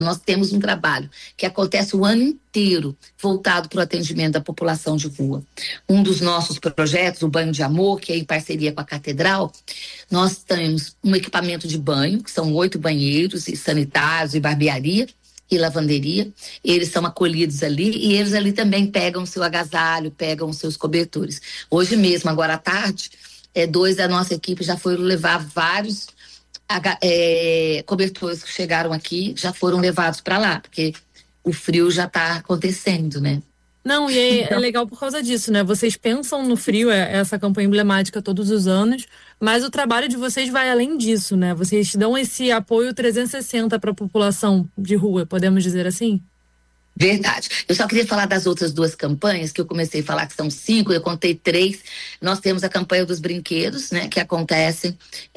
nós temos um trabalho que acontece o ano inteiro voltado para o atendimento da população de rua. Um dos nossos projetos, o Banho de Amor, que é em parceria com a Catedral, nós temos um equipamento de banho, que são 8 banheiros e sanitários e barbearia e lavanderia. Eles são acolhidos ali e eles ali também pegam o seu agasalho, pegam os seus cobertores. Hoje mesmo, agora à tarde, 2 da nossa equipe já foram levar vários cobertores que chegaram aqui, já foram levados para lá, porque o frio já está acontecendo, né? Não, e é legal por causa disso, né? Vocês pensam no frio, essa campanha emblemática todos os anos, mas o trabalho de vocês vai além disso, né? Vocês dão esse apoio 360 para a população de rua, podemos dizer assim? Verdade. Eu só queria falar das outras 2 campanhas, que eu comecei a falar que são 5, eu contei 3. Nós temos a campanha dos brinquedos, né? Que acontece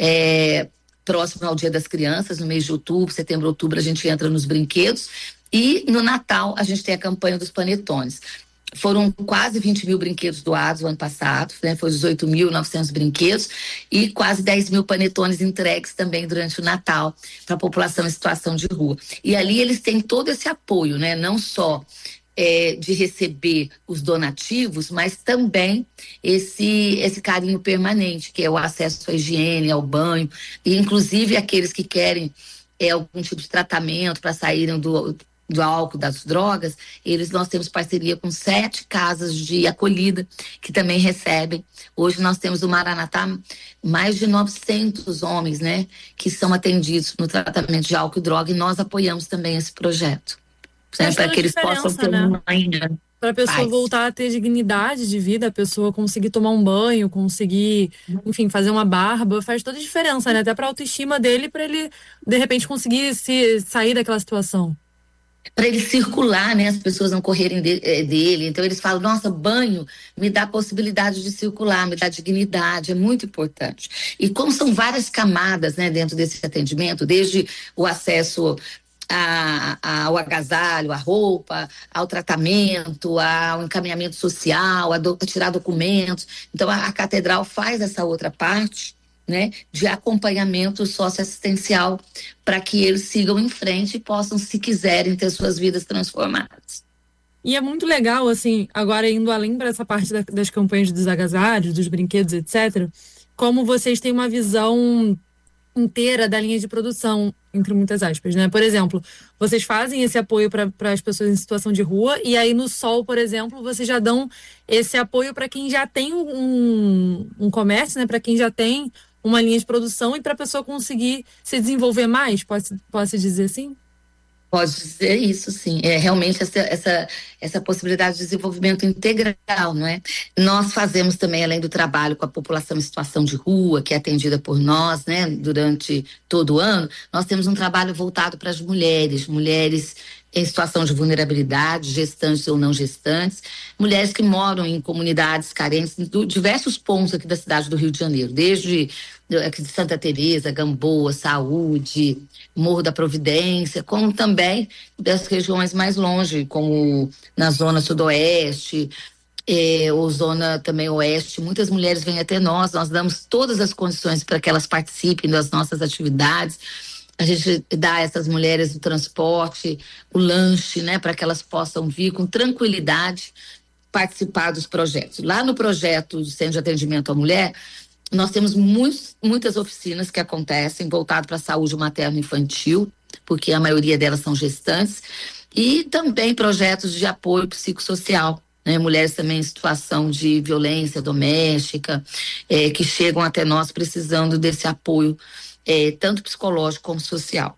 próximo ao Dia das Crianças, no mês de outubro, setembro, outubro, a gente entra nos brinquedos. E no Natal, a gente tem a campanha dos panetones. Foram quase 20 mil brinquedos doados o ano passado, né? Foi 18.900 brinquedos e quase 10 mil panetones entregues também durante o Natal para a população em situação de rua. E ali eles têm todo esse apoio, né? Não só de receber os donativos, mas também esse carinho permanente, que é o acesso à higiene, ao banho, e inclusive aqueles que querem algum tipo de tratamento para saírem do álcool, das drogas, nós temos parceria com 7 casas de acolhida que também recebem. Hoje nós temos no Maranatá mais de 900 homens, né, que são atendidos no tratamento de álcool e droga, e nós apoiamos também esse projeto. Para que eles possam ter uma manhã. Para a pessoa voltar a ter dignidade de vida, a pessoa conseguir tomar um banho, conseguir, enfim, fazer uma barba, faz toda a diferença, né? Até para a autoestima dele, para ele, de repente, conseguir sair daquela situação. Para ele circular, né? As pessoas não correrem dele. Então eles falam, nossa, banho me dá a possibilidade de circular, me dá dignidade, é muito importante. E como são várias camadas, né, dentro desse atendimento, desde o acesso ao agasalho, à roupa, ao tratamento, ao encaminhamento social, a tirar documentos. Então a Catedral faz essa outra parte, né, de acompanhamento socioassistencial para que eles sigam em frente e possam, se quiserem, ter suas vidas transformadas. E é muito legal, assim, agora indo além para essa parte das campanhas dos agasalhos, dos brinquedos, etc., como vocês têm uma visão inteira da linha de produção, entre muitas aspas, né? Por exemplo, vocês fazem esse apoio para as pessoas em situação de rua e aí no Sol, por exemplo, vocês já dão esse apoio para quem já tem um comércio, né? Para quem já tem uma linha de produção e para a pessoa conseguir se desenvolver mais, pode-se dizer assim? Pode dizer isso, sim. É realmente essa possibilidade de desenvolvimento integral, não é? Nós fazemos também, além do trabalho com a população em situação de rua, que é atendida por nós, né, durante todo o ano, nós temos um trabalho voltado para as mulheres em situação de vulnerabilidade, gestantes ou não gestantes, mulheres que moram em comunidades carentes, em diversos pontos aqui da cidade do Rio de Janeiro, desde aqui de Santa Teresa, Gamboa, Saúde, Morro da Providência, como também das regiões mais longe, como na zona sudoeste, ou zona também oeste. Muitas mulheres vêm até nós damos todas as condições para que elas participem das nossas atividades. A gente dá a essas mulheres o transporte, o lanche, né, para que elas possam vir com tranquilidade participar dos projetos. Lá no projeto do Centro de Atendimento à Mulher, nós temos muitas oficinas que acontecem voltado para a saúde materno-infantil, porque a maioria delas são gestantes, e também projetos de apoio psicossocial, né? Mulheres também em situação de violência doméstica, que chegam até nós precisando desse apoio, tanto psicológico como social.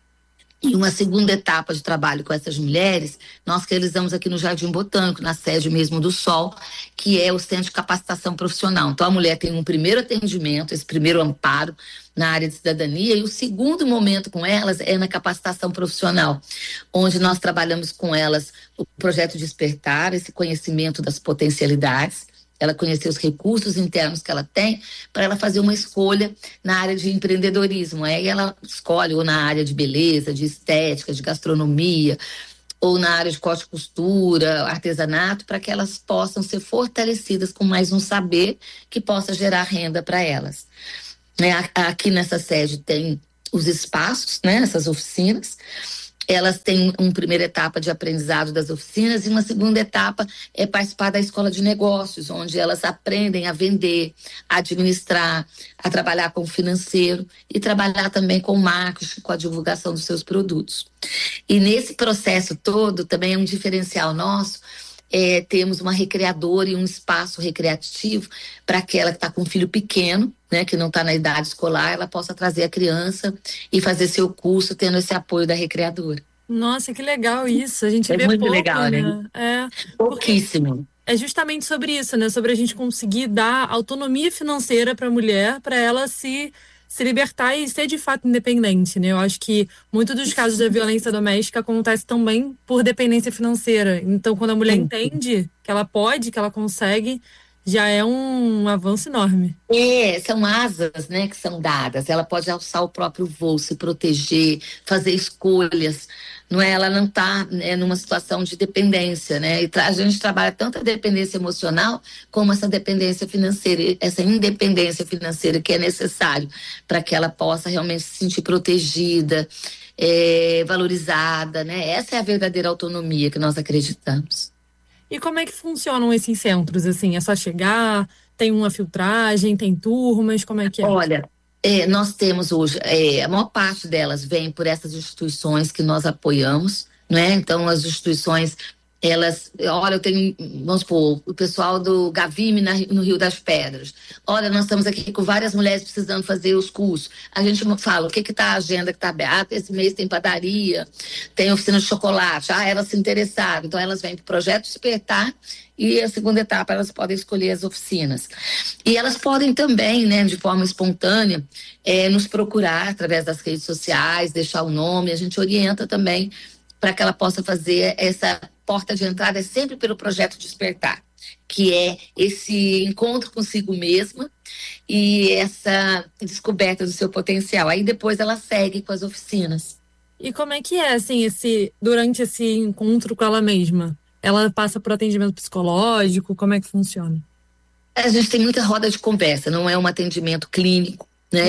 E uma segunda etapa de trabalho com essas mulheres, nós realizamos aqui no Jardim Botânico, na sede mesmo do Sol, que é o Centro de Capacitação Profissional. Então a mulher tem um primeiro atendimento, esse primeiro amparo na área de cidadania, e o segundo momento com elas é na capacitação profissional, onde nós trabalhamos com elas o projeto Despertar, esse conhecimento das potencialidades, ela conhecer os recursos internos que ela tem para ela fazer uma escolha na área de empreendedorismo. Aí ela escolhe ou na área de beleza, de estética, de gastronomia, ou na área de corte e costura, artesanato, para que elas possam ser fortalecidas com mais um saber que possa gerar renda para elas. Aqui nessa sede tem os espaços, né, essas oficinas, Elas têm uma primeira etapa de aprendizado das oficinas e uma segunda etapa é participar da escola de negócios, onde elas aprendem a vender, a administrar, a trabalhar com o financeiro e trabalhar também com o marketing, com a divulgação dos seus produtos. E nesse processo todo, também é um diferencial nosso, temos uma recreadora e um espaço recreativo para aquela que está com um filho pequeno, né, que não está na idade escolar, ela possa trazer a criança e fazer seu curso tendo esse apoio da recreadora. Nossa, que legal isso. A gente vê muito pouco, legal, né? Pouquíssimo. É justamente sobre isso, né? Sobre a gente conseguir dar autonomia financeira para a mulher, para ela se libertar e ser de fato independente, né? Eu acho que muitos dos casos da violência doméstica acontece também por dependência financeira. Então, quando a mulher entende que ela pode, que ela consegue, já é um avanço enorme. São asas, né, que são dadas. Ela pode alçar o próprio voo, se proteger, fazer escolhas. Não é? Ela não está numa situação de dependência, né? E a gente trabalha tanto a dependência emocional como essa dependência financeira, essa independência financeira que é necessário para que ela possa realmente se sentir protegida, valorizada, né? Essa é a verdadeira autonomia que nós acreditamos. E como é que funcionam esses centros, assim? É só chegar, tem uma filtragem, tem turmas, como é que é? Olha, nós temos hoje, a maior parte delas vem por essas instituições que nós apoiamos, né? Então, as instituições, olha, eu tenho, vamos supor, o pessoal do Gavime no Rio das Pedras. Olha, nós estamos aqui com várias mulheres precisando fazer os cursos. A gente fala, o que está a agenda que está aberta? Esse mês tem padaria, tem oficina de chocolate. Elas se interessaram. Então, elas vêm para o Projeto Despertar e a segunda etapa, elas podem escolher as oficinas. E elas podem também, né, de forma espontânea, nos procurar através das redes sociais, deixar o nome. A gente orienta também para que ela possa fazer essa porta de entrada sempre pelo Projeto Despertar, que é esse encontro consigo mesma e essa descoberta do seu potencial. Aí depois ela segue com as oficinas. E como é que é, assim, durante esse encontro com ela mesma? Ela passa por atendimento psicológico? Como é que funciona? A gente tem muita roda de conversa, não é um atendimento clínico, né?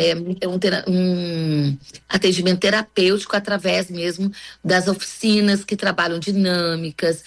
Um atendimento terapêutico através mesmo das oficinas que trabalham dinâmicas,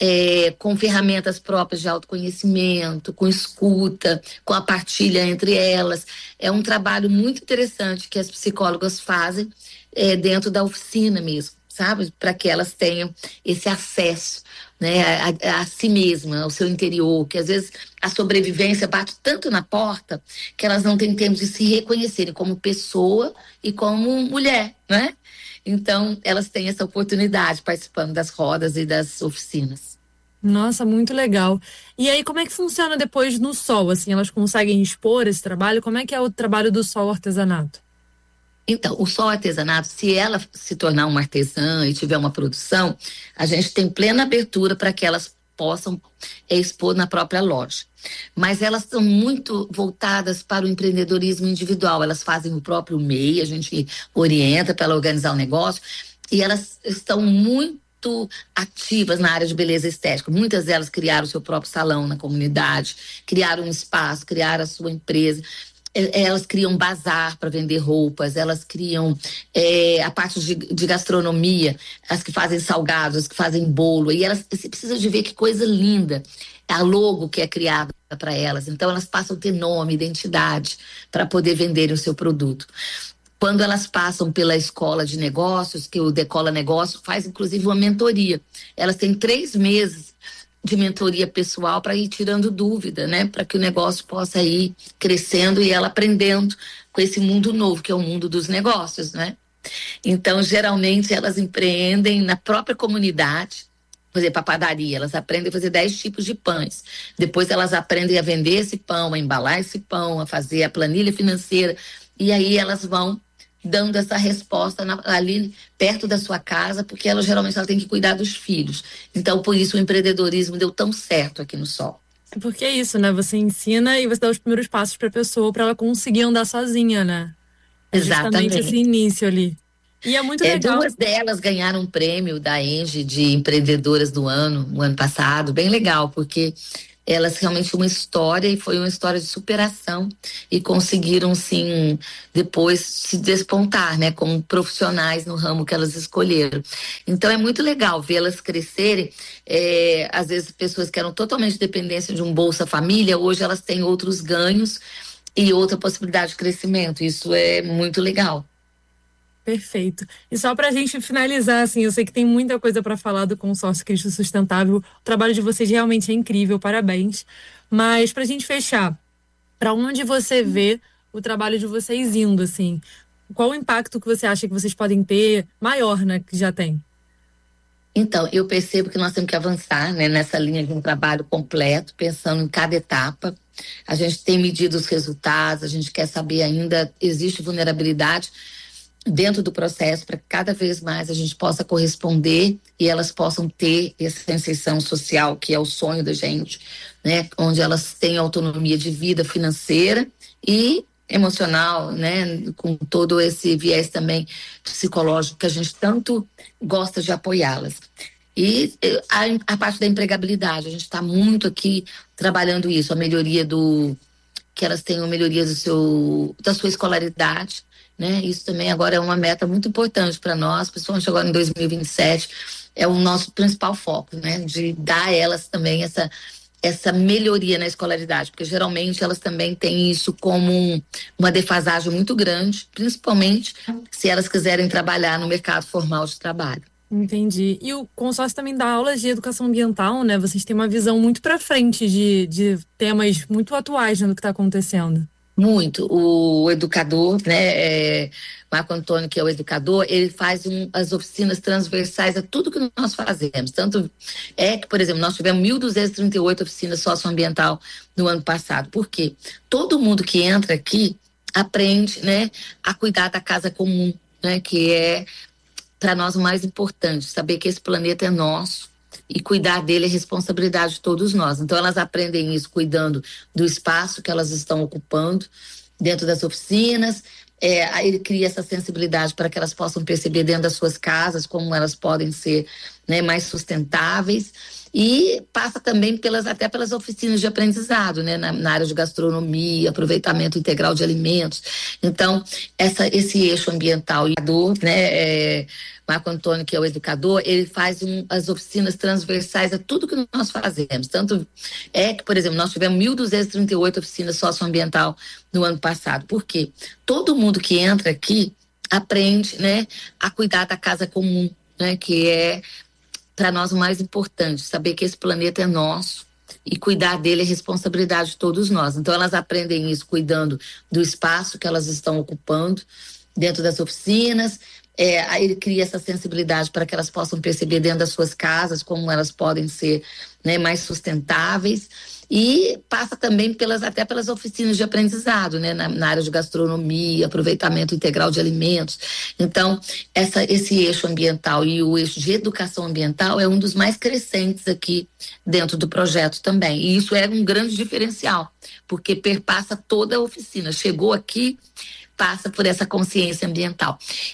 com ferramentas próprias de autoconhecimento, com escuta, com a partilha entre elas. É um trabalho muito interessante que as psicólogas fazem dentro da oficina mesmo, sabe? Para que elas tenham esse acesso, né, a si mesma, ao seu interior, que às vezes a sobrevivência bate tanto na porta que elas não têm tempo de se reconhecerem como pessoa e como mulher, né? Então, elas têm essa oportunidade participando das rodas e das oficinas. Nossa, muito legal. E aí, como é que funciona depois no Sol? Assim, elas conseguem expor esse trabalho? Como é que é o trabalho do Sol Artesanato? Então, o Sol Artesanato, se ela se tornar uma artesã e tiver uma produção, a gente tem plena abertura para que elas possam expor na própria loja. Mas elas são muito voltadas para o empreendedorismo individual. Elas fazem o próprio MEI, a gente orienta para ela organizar o negócio, e elas estão muito ativas na área de beleza estética. Muitas delas criaram o seu próprio salão na comunidade, criaram um espaço, criaram a sua empresa. Elas criam bazar para vender roupas, elas criam a parte de gastronomia, as que fazem salgados, as que fazem bolo, e elas, você precisa de ver que coisa linda, a logo que é criada para elas. Então elas passam a ter nome, identidade para poder vender o seu produto. Quando elas passam pela escola de negócios, que o Decola Negócio faz inclusive uma mentoria, elas têm 3 meses de mentoria pessoal para ir tirando dúvida, né? Para que o negócio possa ir crescendo e ela aprendendo com esse mundo novo, que é o mundo dos negócios, né? Então, geralmente, elas empreendem na própria comunidade. Por exemplo, a padaria, elas aprendem a fazer 10 tipos de pães. Depois elas aprendem a vender esse pão, a embalar esse pão, a fazer a planilha financeira. E aí elas vão dando essa resposta ali perto da sua casa, porque ela geralmente tem que cuidar dos filhos. Então, por isso o empreendedorismo deu tão certo aqui no Sol. Porque é isso, né? Você ensina e você dá os primeiros passos para a pessoa para ela conseguir andar sozinha, né? Exatamente. Justamente esse início ali. E é muito legal. 2 delas ganharam um prêmio da ENGIE de empreendedoras do ano, no ano passado, bem legal, porque elas realmente uma história, e foi uma história de superação, e conseguiram, sim, depois se despontar, né, como profissionais no ramo que elas escolheram. Então é muito legal vê-las crescerem. Às vezes pessoas que eram totalmente dependentes de um Bolsa Família, hoje elas têm outros ganhos e outra possibilidade de crescimento. Isso é muito legal. Perfeito. E só para a gente finalizar, assim, eu sei que tem muita coisa para falar do Consórcio Cristo Sustentável. O trabalho de vocês realmente é incrível, parabéns. Mas para a gente fechar, para onde você vê o trabalho de vocês indo, assim? Qual o impacto que você acha que vocês podem ter maior, né, que já tem? Então, eu percebo que nós temos que avançar, né, nessa linha de um trabalho completo, pensando em cada etapa. A gente tem medido os resultados, a gente quer saber ainda, existe vulnerabilidade dentro do processo para que cada vez mais a gente possa corresponder e elas possam ter essa inserção social, que é o sonho da gente, né, onde elas têm autonomia de vida financeira e emocional, né, com todo esse viés também psicológico que a gente tanto gosta de apoiá-las. E a parte da empregabilidade, a gente está muito aqui trabalhando isso, a melhoria que elas tenham melhoria da sua escolaridade, né? Isso também agora é uma meta muito importante para nós, principalmente agora em 2027, é o nosso principal foco, né? De dar a elas também essa melhoria na escolaridade, porque geralmente elas também têm isso como uma defasagem muito grande, principalmente se elas quiserem trabalhar no mercado formal de trabalho. Entendi. E o consórcio também dá aulas de educação ambiental, né? Vocês têm uma visão muito para frente de temas muito atuais, né, do que está acontecendo. Muito. O educador, né, Marco Antônio, que é o educador, ele faz as oficinas transversais a tudo que nós fazemos. Tanto é que, por exemplo, nós tivemos 1.238 oficinas socioambiental no ano passado. Por quê? Todo mundo que entra aqui aprende, né, a cuidar da casa comum, né, que é para nós o mais importante, saber que esse planeta é nosso e cuidar dele é responsabilidade de todos nós. Então elas aprendem isso cuidando do espaço que elas estão ocupando dentro das oficinas. Ele cria essa sensibilidade para que elas possam perceber dentro das suas casas como elas podem ser, né, mais sustentáveis. E passa também até pelas oficinas de aprendizado, né, na área de gastronomia, aproveitamento integral de alimentos. Então, esse eixo ambiental e né, Marco Antônio, que é o educador, ele faz as oficinas transversais a tudo que nós fazemos. Tanto é que, por exemplo, nós tivemos 1.238 oficinas socioambiental no ano passado. Por quê? Todo mundo que entra aqui aprende, né, a cuidar da casa comum, né, que é para nós o mais importante, saber que esse planeta é nosso e cuidar dele é responsabilidade de todos nós. Então elas aprendem isso cuidando do espaço que elas estão ocupando dentro das oficinas. Ele cria essa sensibilidade para que elas possam perceber dentro das suas casas como elas podem ser, né, mais sustentáveis. E passa também até pelas oficinas de aprendizado, né, na área de gastronomia, aproveitamento integral de alimentos. Então, esse eixo ambiental e o eixo de educação ambiental é um dos mais crescentes aqui dentro do projeto também. E isso é um grande diferencial, porque perpassa toda a oficina. Chegou aqui, passa por essa consciência ambiental.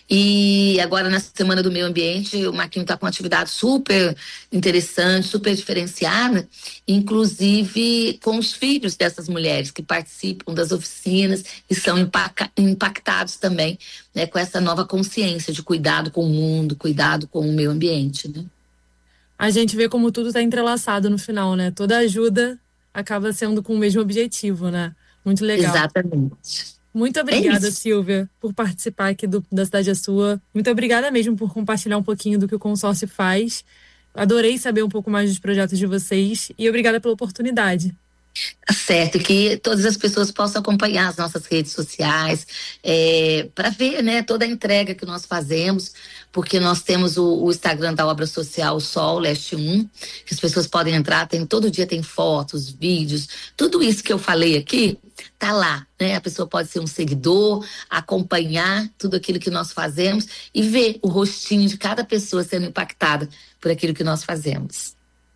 E agora, na Semana do Meio Ambiente, o Marquinhos está com uma atividade super interessante, super diferenciada, inclusive com os filhos dessas mulheres que participam das oficinas e são impactados também, né, com essa nova consciência de cuidado com o mundo, cuidado com o meio ambiente, né? A gente vê como tudo está entrelaçado no final, né? Toda ajuda acaba sendo com o mesmo objetivo, né? Muito legal. Exatamente. Muito obrigada, Silvia, por participar aqui da Cidade é Sua. Muito obrigada mesmo por compartilhar um pouquinho do que o consórcio faz. Adorei saber um pouco mais dos projetos de vocês e obrigada pela oportunidade. Certo, que todas as pessoas possam acompanhar as nossas redes sociais, para ver, né, toda a entrega que nós fazemos, porque nós temos o Instagram da obra social Sol Leste 1, que as pessoas podem entrar, todo dia tem fotos, vídeos, tudo isso que eu falei aqui tá lá, né? A pessoa pode ser um seguidor, acompanhar tudo aquilo que nós fazemos e ver o rostinho de cada pessoa sendo impactada por aquilo que nós fazemos.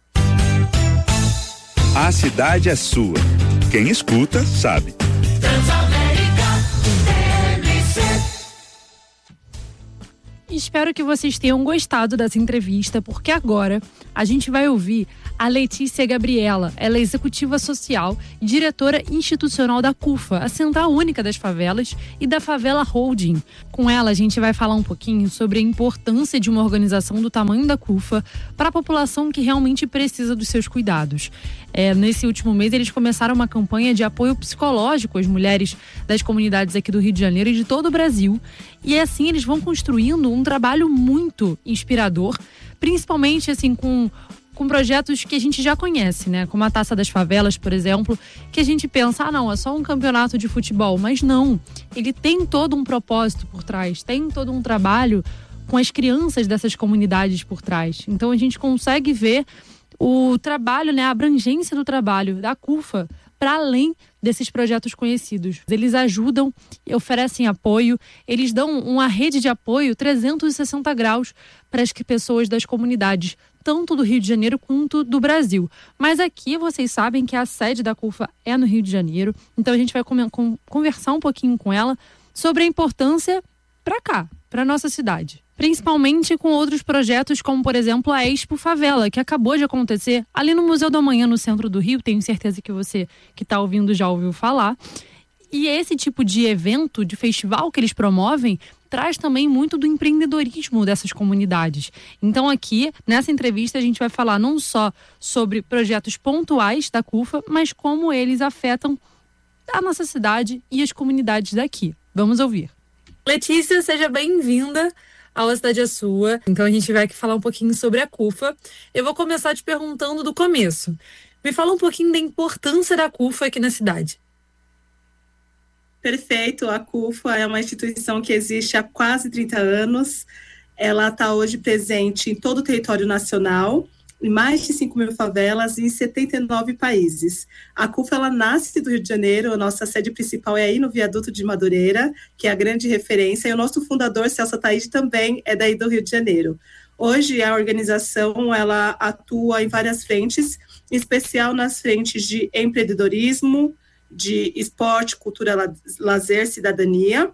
A cidade é sua. Quem escuta, sabe. Espero que vocês tenham gostado dessa entrevista, porque agora a gente vai ouvir a Letícia Gabriela. Ela é executiva social e diretora institucional da CUFA, a Central Única das Favelas, e da Favela Holding. Com ela, a gente vai falar um pouquinho sobre a importância de uma organização do tamanho da CUFA para a população que realmente precisa dos seus cuidados. Nesse último mês, eles começaram uma campanha de apoio psicológico às mulheres das comunidades aqui do Rio de Janeiro e de todo o Brasil. E assim, eles vão construindo um trabalho muito inspirador, principalmente assim com projetos que a gente já conhece, né? Como a Taça das Favelas, por exemplo, que a gente pensa, não, é só um campeonato de futebol. Mas não, ele tem todo um propósito por trás, tem todo um trabalho com as crianças dessas comunidades por trás. Então a gente consegue ver o trabalho, né, a abrangência do trabalho da CUFA para além desses projetos conhecidos. Eles ajudam, oferecem apoio, eles dão uma rede de apoio 360 graus para as pessoas das comunidades, tanto do Rio de Janeiro quanto do Brasil. Mas aqui vocês sabem que a sede da CUFA é no Rio de Janeiro, então a gente vai conversar um pouquinho com ela sobre a importância para cá, para nossa cidade. Principalmente com outros projetos como, por exemplo, a Expo Favela, que acabou de acontecer ali no Museu da Manhã, no centro do Rio. Tenho certeza que você que está ouvindo já ouviu falar. E esse tipo de evento, de festival que eles promovem, traz também muito do empreendedorismo dessas comunidades. Então aqui, nessa entrevista, a gente vai falar não só sobre projetos pontuais da CUFA, mas como eles afetam a nossa cidade e as comunidades daqui. Vamos ouvir. Letícia, seja bem-vinda. A aula cidade é sua. Então a gente vai aqui falar um pouquinho sobre a CUFA. Eu vou começar te perguntando do começo. Me fala um pouquinho da importância da CUFA aqui na cidade. Perfeito. A CUFA é uma instituição que existe há quase 30 anos. Ela está hoje presente em todo o território nacional, em mais de 5.000 favelas e em 79 países. A CUFA, ela nasce do Rio de Janeiro, a nossa sede principal é aí no Viaduto de Madureira, que é a grande referência, e o nosso fundador, Celso Ataíde, também é daí do Rio de Janeiro. Hoje, a organização, ela atua em várias frentes, em especial nas frentes de empreendedorismo, de esporte, cultura, lazer, cidadania,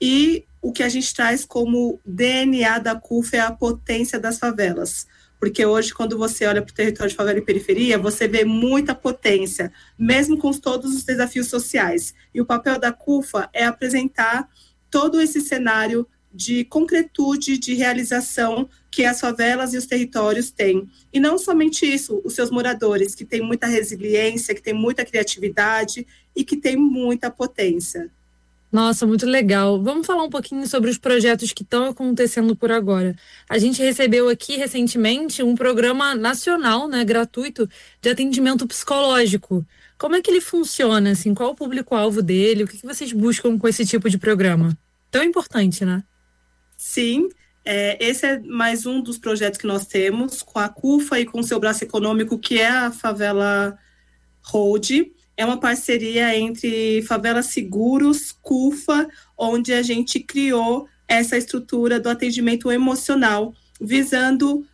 e o que a gente traz como DNA da CUFA é a potência das favelas. Porque hoje, quando você olha para o território de favela e periferia, você vê muita potência, mesmo com todos os desafios sociais. E o papel da CUFA é apresentar todo esse cenário de concretude, de realização que as favelas e os territórios têm. E não somente isso, os seus moradores, que têm muita resiliência, que têm muita criatividade e que têm muita potência. Nossa, muito legal. Vamos falar um pouquinho sobre os projetos que estão acontecendo por agora. A gente recebeu aqui recentemente um programa nacional, né, gratuito, de atendimento psicológico. Como é que ele funciona, assim? Qual é o público-alvo dele? O que vocês buscam com esse tipo de programa? Tão importante, né? Sim, esse é mais um dos projetos que nós temos com a CUFA e com o seu braço econômico, que é a Favela Holding. É uma parceria entre Favelas Seguros, CUFA, onde a gente criou essa estrutura do atendimento emocional, visando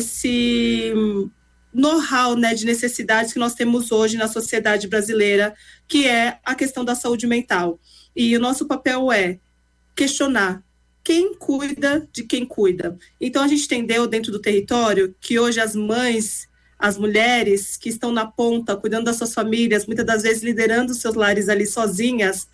esse know-how, né, de necessidades que nós temos hoje na sociedade brasileira, que é a questão da saúde mental. E o nosso papel é questionar quem cuida de quem cuida. Então, a gente entendeu dentro do território que hoje as mães, as mulheres que estão na ponta, cuidando das suas famílias, muitas das vezes liderando os seus lares ali sozinhas,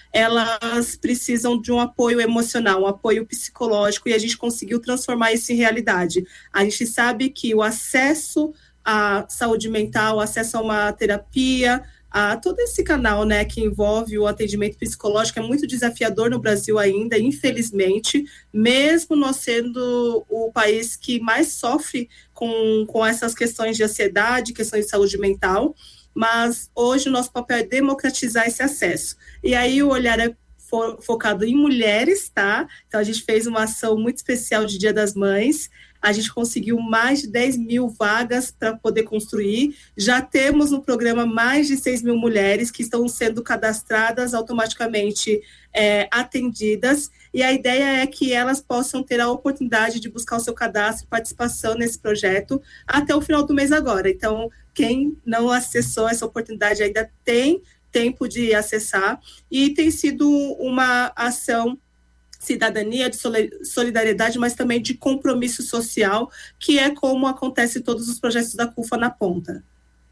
elas precisam de um apoio emocional, um apoio psicológico, e a gente conseguiu transformar isso em realidade. A gente sabe que o acesso à saúde mental, o acesso a uma terapia, a todo esse canal, né, que envolve o atendimento psicológico é muito desafiador no Brasil ainda, infelizmente, mesmo nós sendo o país que mais sofre com essas questões de ansiedade, questões de saúde mental, mas hoje o nosso papel é democratizar esse acesso. E aí o olhar é focado em mulheres, tá? Então a gente fez uma ação muito especial de Dia das Mães. A gente conseguiu mais de 10.000 vagas para poder construir. Já temos no programa mais de 6.000 mulheres que estão sendo cadastradas, automaticamente atendidas. E a ideia é que elas possam ter a oportunidade de buscar o seu cadastro e participação nesse projeto até o final do mês agora. Então, quem não acessou essa oportunidade ainda tem tempo de acessar. E tem sido uma ação cidadania, de solidariedade, mas também de compromisso social, que é como acontece em todos os projetos da CUFA na ponta.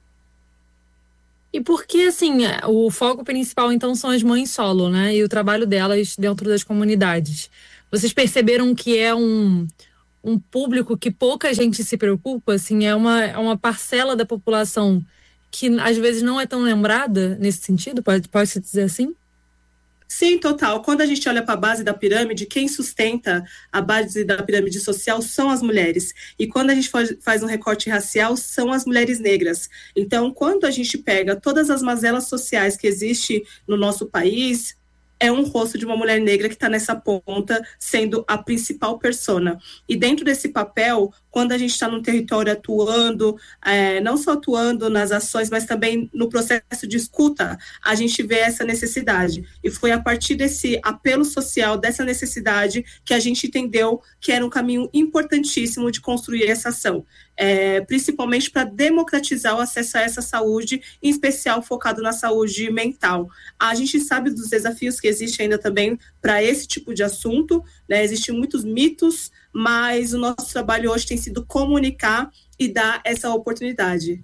E por que, assim, o foco principal, então, são as mães solo, né? E o trabalho delas dentro das comunidades. Vocês perceberam que é um público que pouca gente se preocupa, assim, é uma parcela da população que, às vezes, não é tão lembrada nesse sentido? Pode-se dizer assim? Sim, total. Quando a gente olha para a base da pirâmide, quem sustenta a base da pirâmide social são as mulheres. E quando a gente faz um recorte racial, são as mulheres negras. Então, quando a gente pega todas as mazelas sociais que existem no nosso país, é um rosto de uma mulher negra que está nessa ponta, sendo a principal persona. E dentro desse papel, quando a gente está no território atuando, não só atuando nas ações, mas também no processo de escuta, a gente vê essa necessidade. E foi a partir desse apelo social, dessa necessidade, que a gente entendeu que era um caminho importantíssimo de construir essa ação. Principalmente para democratizar o acesso a essa saúde, em especial focado na saúde mental. A gente sabe dos desafios que existem ainda também para esse tipo de assunto, né? Existem muitos mitos, mas o nosso trabalho hoje tem sido comunicar e dar essa oportunidade.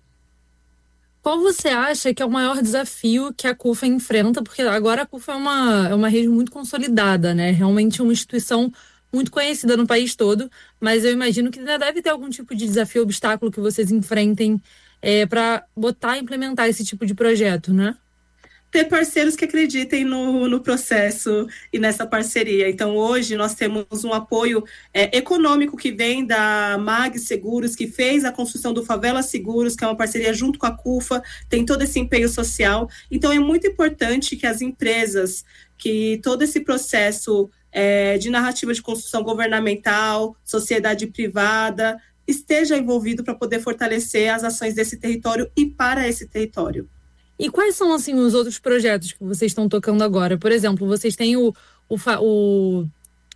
Qual você acha que é o maior desafio que a CUFA enfrenta? Porque agora a CUFA é uma rede muito consolidada, né? Realmente uma instituição muito conhecida no país todo, mas eu imagino que ainda deve ter algum tipo de desafio, obstáculo que vocês enfrentem para botar e implementar esse tipo de projeto, né? Ter parceiros que acreditem no processo e nessa parceria. Então, hoje, nós temos um apoio econômico que vem da MAG Seguros, que fez a construção do Favela Seguros, que é uma parceria junto com a CUFA, tem todo esse empenho social. Então, é muito importante que as empresas, que todo esse processo de narrativa de construção governamental, sociedade privada, esteja envolvido para poder fortalecer as ações desse território e para esse território. E quais são, assim, os outros projetos que vocês estão tocando agora? Por exemplo, vocês têm o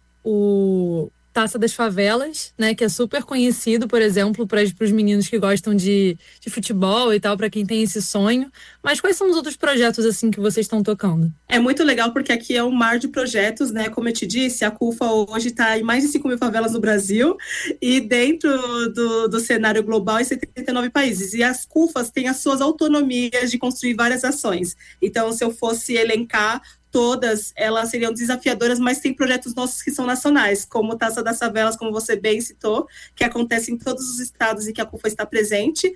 Taça das Favelas, né, que é super conhecido, por exemplo, para os meninos que gostam de futebol e tal, para quem tem esse sonho. Mas quais são os outros projetos, assim, que vocês estão tocando? É muito legal porque aqui é um mar de projetos, né? Como eu te disse, a CUFA hoje está em mais de 5 mil favelas no Brasil e dentro do cenário global em 79 países. E as CUFAs têm as suas autonomias de construir várias ações. Então, se eu fosse elencar, todas elas seriam desafiadoras, mas tem projetos nossos que são nacionais, como Taça das Favelas, como você bem citou, que acontece em todos os estados e que a CUFA está presente.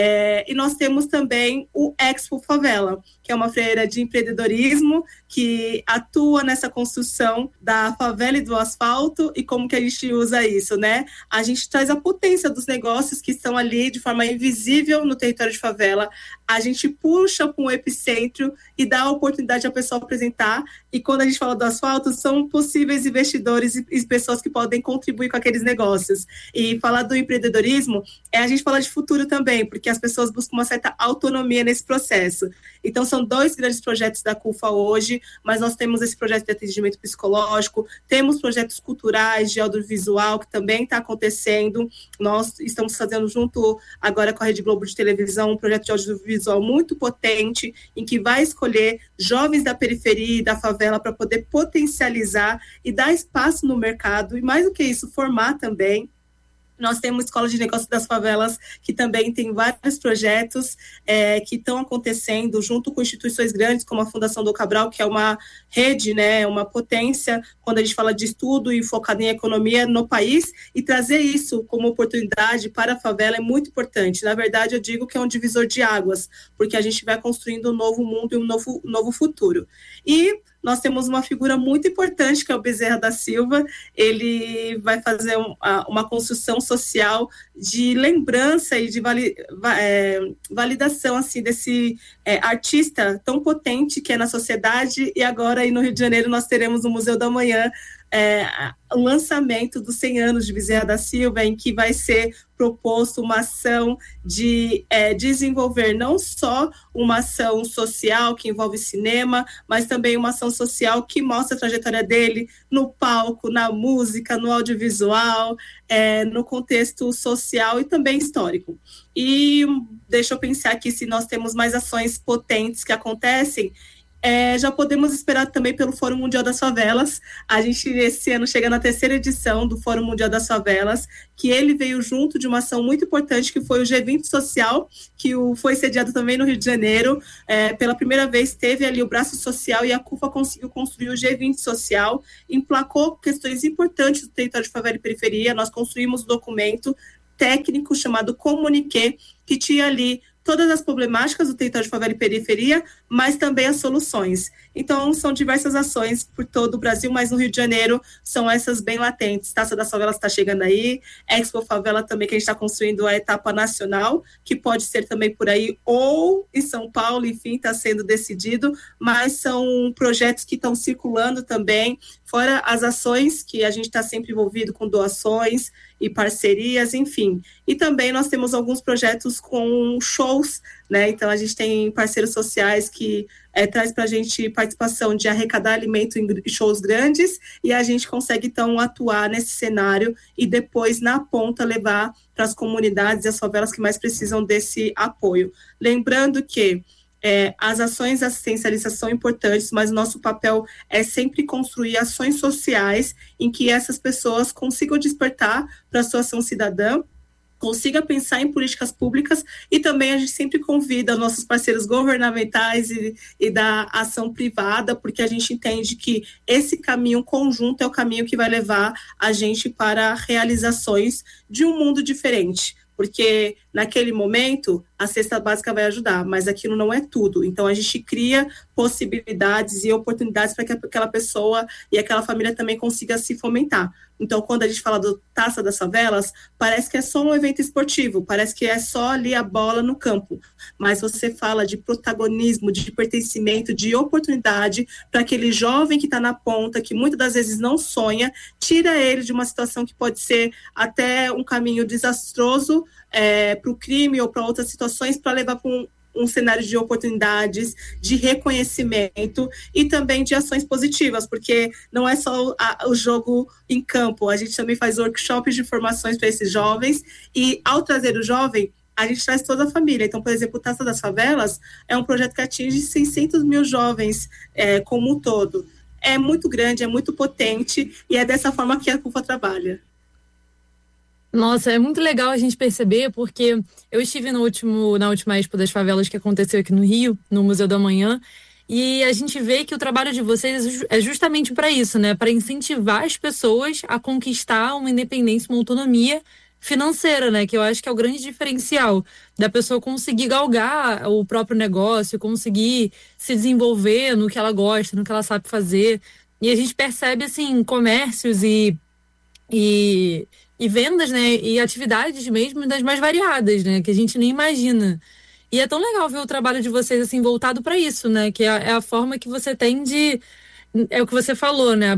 E nós temos também o Expo Favela, que é uma feira de empreendedorismo que atua nessa construção da favela e do asfalto e como que a gente usa isso, né? A gente traz a potência dos negócios que estão ali de forma invisível no território de favela, a gente puxa para um epicentro e dá a oportunidade à pessoa apresentar, e quando a gente fala do asfalto, são possíveis investidores e pessoas que podem contribuir com aqueles negócios. E falar do empreendedorismo a gente falar de futuro também, porque as pessoas buscam uma certa autonomia nesse processo. Então, são 2 grandes projetos da CUFA hoje, mas nós temos esse projeto de atendimento psicológico, temos projetos culturais de audiovisual, que também está acontecendo. Nós estamos fazendo junto agora com a Rede Globo de televisão um projeto de audiovisual muito potente, em que vai escolher jovens da periferia e da favela para poder potencializar e dar espaço no mercado, e mais do que isso, formar também. Nós temos Escola de Negócios das Favelas, que também tem vários projetos que estão acontecendo junto com instituições grandes, como a Fundação do Cabral, que é uma rede, né, uma potência, quando a gente fala de estudo e focado em economia no país, e trazer isso como oportunidade para a favela é muito importante. Na verdade, eu digo que é um divisor de águas, porque a gente vai construindo um novo mundo e um novo futuro. E nós temos uma figura muito importante, que é o Bezerra da Silva. Ele vai fazer uma construção social de lembrança e de validação assim, desse artista tão potente que é na sociedade. E agora, aí no Rio de Janeiro, nós teremos no Museu da Manhã o lançamento dos 100 anos de Bezerra da Silva, em que vai ser proposto uma ação de desenvolver não só uma ação social que envolve cinema, mas também uma ação social que mostra a trajetória dele no palco, na música, no audiovisual, no contexto social e também histórico. E deixa eu pensar aqui se nós temos mais ações potentes que acontecem. Já podemos esperar também pelo Fórum Mundial das Favelas. A gente, esse ano, chega na 3ª edição do Fórum Mundial das Favelas, que ele veio junto de uma ação muito importante, que foi o G20 Social, que foi sediado também no Rio de Janeiro. Pela primeira vez, teve ali o braço social e a CUFA conseguiu construir o G20 Social, emplacou questões importantes do território de favela e periferia. Nós construímos um documento técnico chamado Comuniqué, que tinha ali todas as problemáticas do território de favela e periferia, mas também as soluções. Então, são diversas ações por todo o Brasil, mas no Rio de Janeiro são essas bem latentes. Taça das Favelas está chegando aí, Expo Favela também, que a gente está construindo a etapa nacional, que pode ser também por aí, ou em São Paulo, enfim, está sendo decidido, mas são projetos que estão circulando também, fora as ações que a gente está sempre envolvido com doações e parcerias, enfim. E também nós temos alguns projetos com shows, né? Então a gente tem parceiros sociais que traz para a gente participação de arrecadar alimento em shows grandes, e a gente consegue então atuar nesse cenário e depois na ponta levar para as comunidades e as favelas que mais precisam desse apoio. Lembrando que as ações assistencialistas são importantes, mas o nosso papel é sempre construir ações sociais em que essas pessoas consigam despertar para a sua ação cidadã, consiga pensar em políticas públicas, e também a gente sempre convida nossos parceiros governamentais e da ação privada, porque a gente entende que esse caminho conjunto é o caminho que vai levar a gente para realizações de um mundo diferente. Porque naquele momento a cesta básica vai ajudar, mas aquilo não é tudo. Então a gente cria possibilidades e oportunidades para que aquela pessoa e aquela família também consiga se fomentar. Então, quando a gente fala do Taça das Favelas, parece que é só um evento esportivo, parece que é só ali a bola no campo, mas você fala de protagonismo, de pertencimento, de oportunidade para aquele jovem que está na ponta, que muitas das vezes não sonha, tira ele de uma situação que pode ser até um caminho desastroso para o crime ou para outras situações, para levar para um cenário de oportunidades, de reconhecimento e também de ações positivas, porque não é só o jogo em campo, a gente também faz workshops de formações para esses jovens, e ao trazer o jovem, a gente traz toda a família. Então, por exemplo, o Taça das Favelas é um projeto que atinge 600 mil jovens como um todo. É muito grande, é muito potente, e é dessa forma que a CUFA trabalha. Nossa, é muito legal a gente perceber, porque eu estive na última Expo das Favelas que aconteceu aqui no Rio, no Museu do Amanhã, e a gente vê que o trabalho de vocês é justamente para isso, né? Para incentivar as pessoas a conquistar uma independência, uma autonomia financeira, né? Que eu acho que é o grande diferencial da pessoa conseguir galgar o próprio negócio, conseguir se desenvolver no que ela gosta, no que ela sabe fazer. E a gente percebe, assim, comércios e vendas, né, e atividades mesmo das mais variadas, né, que a gente nem imagina. E é tão legal ver o trabalho de vocês, assim, voltado para isso, né, que é a forma que você tem de... É o que você falou, né,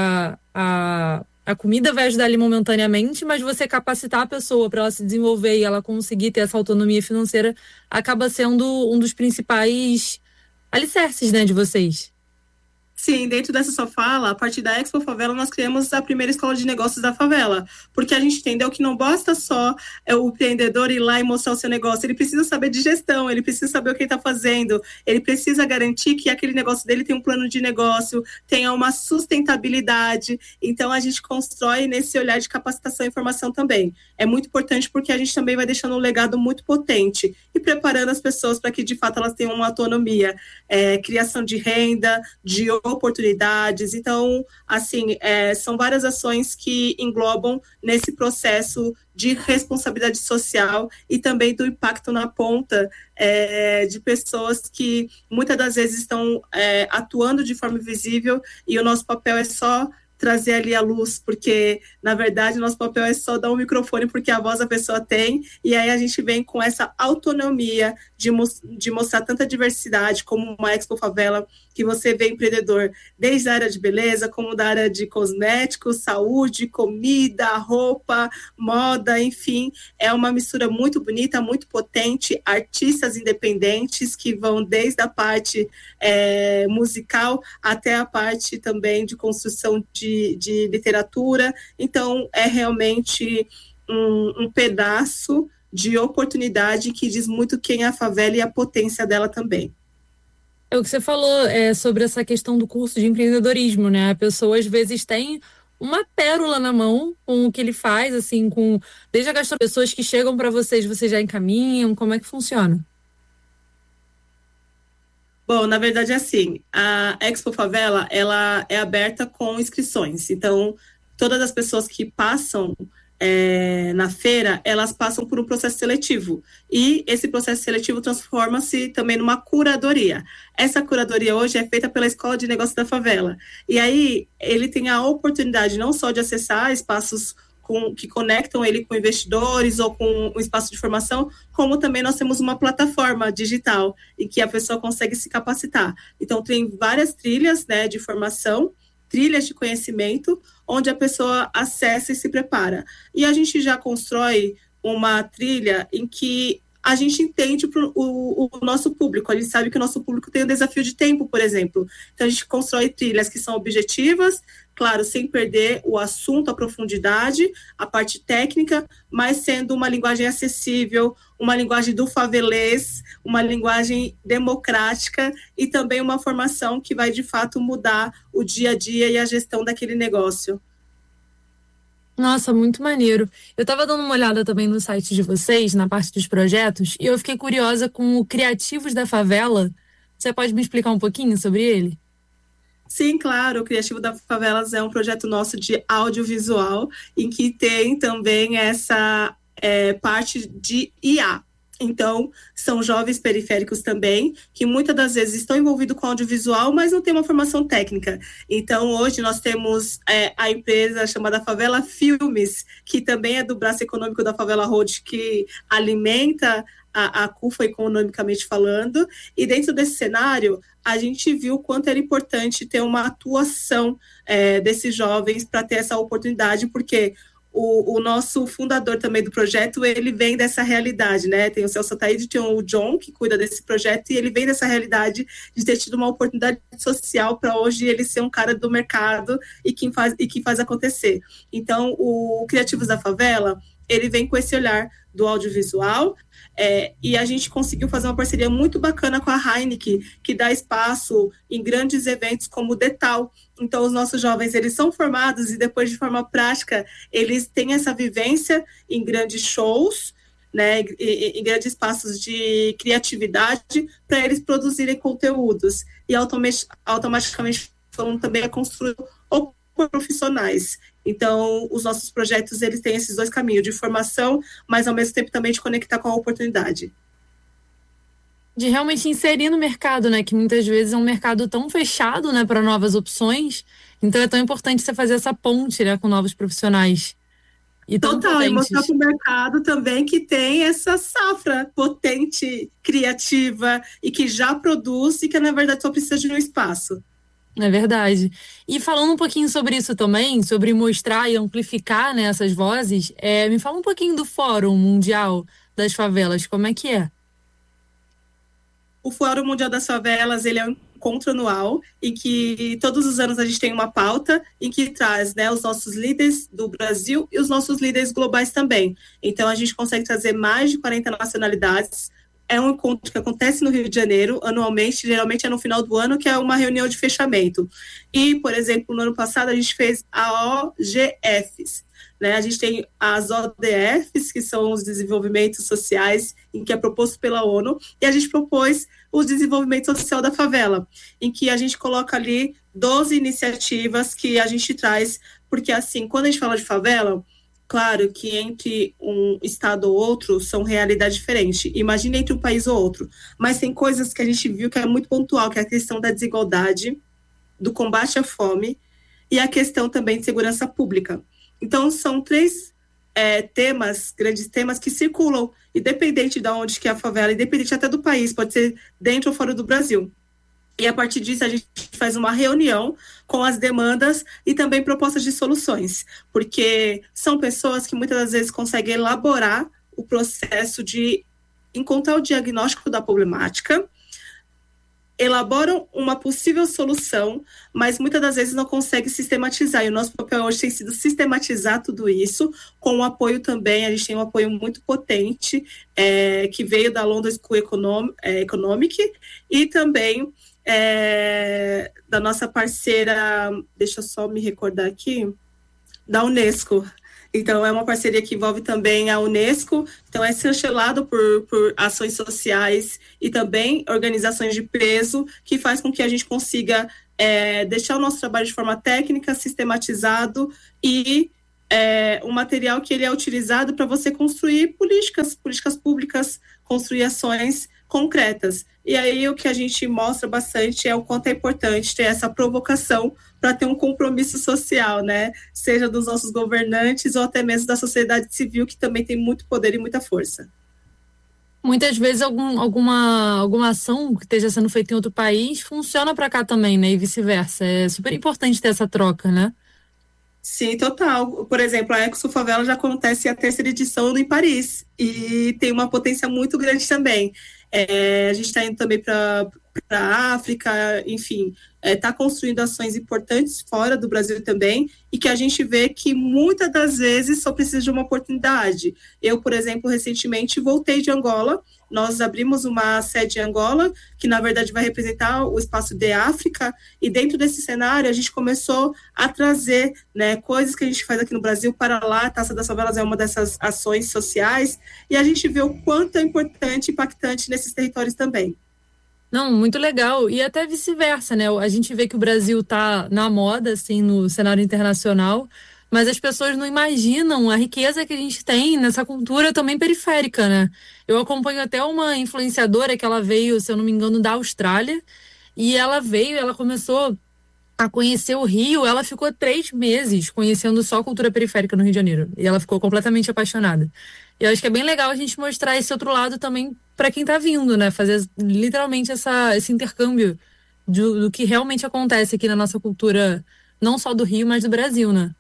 a comida vai ajudar ali momentaneamente, mas você capacitar a pessoa para ela se desenvolver e ela conseguir ter essa autonomia financeira acaba sendo um dos principais alicerces, né, de vocês. Sim, dentro dessa sua fala, a partir da Expo Favela, nós criamos a primeira escola de negócios da favela, porque a gente entendeu que não basta só o empreendedor ir lá e mostrar o seu negócio, ele precisa saber de gestão, ele precisa saber o que ele está fazendo, ele precisa garantir que aquele negócio dele tem um plano de negócio, tenha uma sustentabilidade. Então, a gente constrói nesse olhar de capacitação e formação também. É muito importante porque a gente também vai deixando um legado muito potente e preparando as pessoas para que, de fato, elas tenham uma autonomia, criação de renda, de oportunidades. Então, assim, são várias ações que englobam nesse processo de responsabilidade social e também do impacto na ponta de pessoas que muitas das vezes estão atuando de forma invisível, e o nosso papel é só trazer ali a luz, porque, na verdade, o nosso papel é só dar um microfone, porque a voz a pessoa tem, e aí a gente vem com essa autonomia de mostrar tanta diversidade, como uma Expo Favela, que você vê empreendedor desde a área de beleza, como da área de cosméticos, saúde, comida, roupa, moda, enfim, é uma mistura muito bonita, muito potente, artistas independentes que vão desde a parte musical até a parte também de construção de literatura. Então, é realmente um pedaço de oportunidade que diz muito quem é a favela e a potência dela também. É o que você falou sobre essa questão do curso de empreendedorismo, né? A pessoa às vezes tem uma pérola na mão com o que ele faz, assim, desde a gastronomia, pessoas que chegam para vocês já encaminham, como é que funciona? Bom, na verdade é assim, a Expo Favela, ela é aberta com inscrições, então todas as pessoas que passam na feira, elas passam por um processo seletivo, e esse processo seletivo transforma-se também numa curadoria. Essa curadoria hoje é feita pela Escola de Negócios da Favela, e aí ele tem a oportunidade não só de acessar espaços que conectam ele com investidores ou com um espaço de formação, como também nós temos uma plataforma digital em que a pessoa consegue se capacitar. Então, tem várias trilhas, né, de formação, trilhas de conhecimento, onde a pessoa acessa e se prepara. E a gente já constrói uma trilha em que a gente entende o nosso público. A gente sabe que o nosso público tem um desafio de tempo, por exemplo. Então, a gente constrói trilhas que são objetivas, claro, sem perder o assunto, a profundidade, a parte técnica, mas sendo uma linguagem acessível, uma linguagem do favelês, uma linguagem democrática e também uma formação que vai, de fato, mudar o dia a dia e a gestão daquele negócio. Nossa, muito maneiro. Eu estava dando uma olhada também no site de vocês, na parte dos projetos, e eu fiquei curiosa com o Criativos da Favela. Você pode me explicar um pouquinho sobre ele? Sim, claro. O Criativo da Favelas é um projeto nosso de audiovisual, em que tem também essa parte de IA. Então, são jovens periféricos também, que muitas das vezes estão envolvidos com audiovisual, mas não têm uma formação técnica. Então, hoje nós temos a empresa chamada Favela Filmes, que também é do braço econômico da Favela Road, que alimenta a CUFA economicamente falando. E dentro desse cenário, a gente viu o quanto era importante ter uma atuação desses jovens para ter essa oportunidade, porque o nosso fundador também do projeto, ele vem dessa realidade, né? Tem o Celso Ataíde, tem o John, que cuida desse projeto, e ele vem dessa realidade de ter tido uma oportunidade social para hoje ele ser um cara do mercado e que faz acontecer. Então, o Criativos da Favela, ele vem com esse olhar do audiovisual, e a gente conseguiu fazer uma parceria muito bacana com a Heineken, que dá espaço em grandes eventos como o Detal. Então, os nossos jovens, eles são formados e depois, de forma prática, eles têm essa vivência em grandes shows, né, em grandes espaços de criatividade, para eles produzirem conteúdos. E automaticamente falando também a construir profissionais. Então, os nossos projetos, eles têm esses dois caminhos, de formação, mas ao mesmo tempo também de conectar com a oportunidade. De realmente inserir no mercado, né? Que muitas vezes é um mercado tão fechado, né, para novas opções. Então é tão importante você fazer essa ponte, né, com novos profissionais. E total, e mostrar para o mercado também que tem essa safra potente, criativa, e que já produz e que, na verdade, só precisa de um espaço. É verdade. E falando um pouquinho sobre isso também, sobre mostrar e amplificar, né, essas vozes, me fala um pouquinho do Fórum Mundial das Favelas, como é que é? O Fórum Mundial das Favelas, ele é um encontro anual em que todos os anos a gente tem uma pauta em que traz, né, os nossos líderes do Brasil e os nossos líderes globais também. Então, a gente consegue trazer mais de 40 nacionalidades. É um encontro que acontece no Rio de Janeiro, anualmente, geralmente é no final do ano, que é uma reunião de fechamento. E, por exemplo, no ano passado, a gente fez a OGFs, né? A gente tem as ODFs, que são os desenvolvimentos sociais, em que é proposto pela ONU, e a gente propôs o desenvolvimento social da favela, em que a gente coloca ali 12 iniciativas que a gente traz, porque, assim, quando a gente fala de favela, claro que entre um estado ou outro são realidades diferentes. Imagina entre um país ou outro. Mas tem coisas que a gente viu que é muito pontual, que é a questão da desigualdade, do combate à fome e a questão também de segurança pública. Então, são 3 temas, grandes temas, que circulam, independente de onde que é a favela, independente até do país, pode ser dentro ou fora do Brasil. E a partir disso a gente faz uma reunião com as demandas e também propostas de soluções, porque são pessoas que muitas das vezes conseguem elaborar o processo de encontrar o diagnóstico da problemática, elaboram uma possível solução, mas muitas das vezes não conseguem sistematizar. E o nosso papel hoje tem sido sistematizar tudo isso, com o apoio também, a gente tem um apoio muito potente, que veio da London School Economic, e também da nossa parceira, deixa eu só me recordar aqui, da Unesco. Então, é uma parceria que envolve também a Unesco, então é chancelado por ações sociais e também organizações de peso, que faz com que a gente consiga deixar o nosso trabalho de forma técnica, sistematizado e um material que ele é utilizado para você construir políticas públicas, construir ações concretas. E aí o que a gente mostra bastante é o quanto é importante ter essa provocação para ter um compromisso social, né? Seja dos nossos governantes ou até mesmo da sociedade civil, que também tem muito poder e muita força. Muitas vezes alguma ação que esteja sendo feita em outro país funciona para cá também, né? E vice-versa. É super importante ter essa troca, né? Sim, total. Por exemplo, a Expo Favela já acontece a 3ª edição em Paris e tem uma potência muito grande também. A gente está indo também para a África, enfim, está construindo ações importantes fora do Brasil também, e que a gente vê que muitas das vezes só precisa de uma oportunidade. Eu, por exemplo, recentemente voltei de Angola, nós abrimos uma sede em Angola, que na verdade vai representar o espaço de África, e dentro desse cenário a gente começou a trazer, né, coisas que a gente faz aqui no Brasil para lá. A Taça das Favelas é uma dessas ações sociais, e a gente vê o quanto é importante e impactante nesses territórios também. Não, muito legal. E até vice-versa, né? A gente vê que o Brasil está na moda, assim, no cenário internacional, mas as pessoas não imaginam a riqueza que a gente tem nessa cultura também periférica, né? Eu acompanho até uma influenciadora que ela veio, se eu não me engano, da Austrália, e ela começou a conhecer o Rio. Ela ficou 3 meses conhecendo só a cultura periférica no Rio de Janeiro, e ela ficou completamente apaixonada. E eu acho que é bem legal a gente mostrar esse outro lado também para quem está vindo, né? Fazer literalmente esse intercâmbio do que realmente acontece aqui na nossa cultura, não só do Rio, mas do Brasil, né?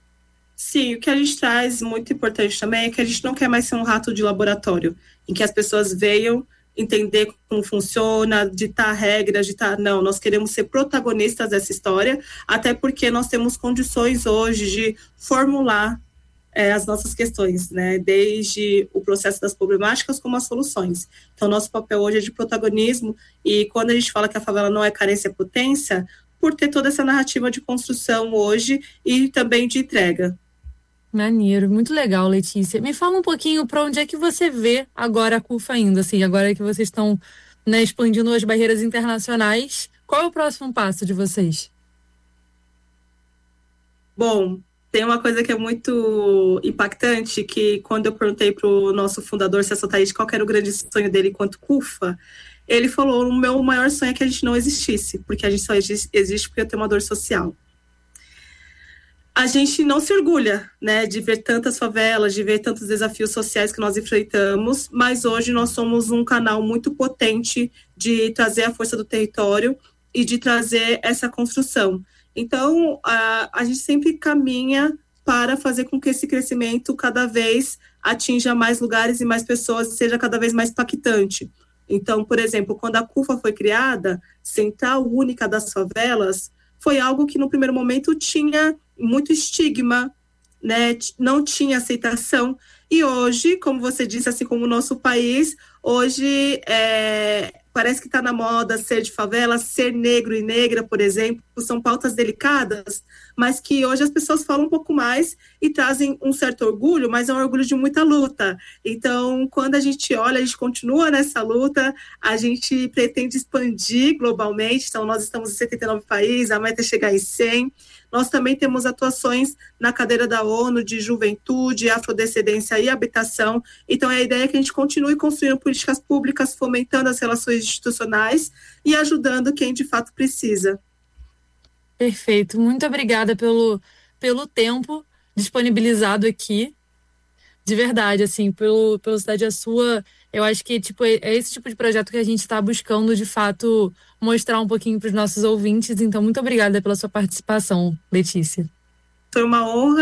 Sim, o que a gente traz muito importante também é que a gente não quer mais ser um rato de laboratório, em que as pessoas venham entender como funciona, ditar regras, não, nós queremos ser protagonistas dessa história, até porque nós temos condições hoje de formular as nossas questões, né? Desde o processo das problemáticas como as soluções. Então, nosso papel hoje é de protagonismo, e quando a gente fala que a favela não é carência, é potência, por ter toda essa narrativa de construção hoje e também de entrega. Maneiro, muito legal, Letícia. Me fala um pouquinho para onde é que você vê agora a CUFA indo, assim, agora que vocês estão, né, expandindo as barreiras internacionais. Qual é o próximo passo de vocês? Bom, tem uma coisa que é muito impactante, que quando eu perguntei para o nosso fundador, Celso Taide, qual era o grande sonho dele enquanto CUFA, ele falou: o meu maior sonho é que a gente não existisse, porque a gente só existe porque eu tenho uma dor social. A gente não se orgulha, né, de ver tantas favelas, de ver tantos desafios sociais que nós enfrentamos, mas hoje nós somos um canal muito potente de trazer a força do território e de trazer essa construção. Então, a gente sempre caminha para fazer com que esse crescimento cada vez atinja mais lugares e mais pessoas, e seja cada vez mais impactante. Então, por exemplo, quando a CUFA foi criada, Central Única das Favelas, foi algo que no primeiro momento tinha muito estigma, né? Não tinha aceitação. E hoje, como você disse, assim como o nosso país, hoje parece que está na moda ser de favela, ser negro e negra, por exemplo, são pautas delicadas, mas que hoje as pessoas falam um pouco mais e trazem um certo orgulho, mas é um orgulho de muita luta. Então, quando a gente olha, a gente continua nessa luta, a gente pretende expandir globalmente, então nós estamos em 79 países, a meta é chegar em 100. Nós também temos atuações na cadeira da ONU de juventude, afrodescendência e habitação. Então, a ideia é que a gente continue construindo políticas públicas, fomentando as relações institucionais e ajudando quem de fato precisa. Perfeito. Muito obrigada pelo tempo disponibilizado aqui. De verdade, assim, pelo Cidade é Sua, eu acho que é esse tipo de projeto que a gente está buscando, de fato, mostrar um pouquinho para os nossos ouvintes. Então, muito obrigada pela sua participação, Letícia. Foi uma honra.